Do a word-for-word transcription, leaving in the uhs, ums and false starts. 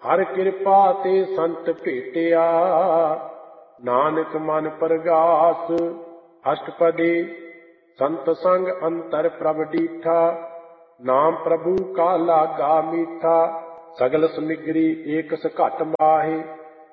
हर कृपा ते संत भेटिया, नानक मन परगास। अष्टपदी। संत संग अंतर प्रभ डीठा, नाम प्रभु का लागा मीठा। सगल समिग्री एक घट माहे,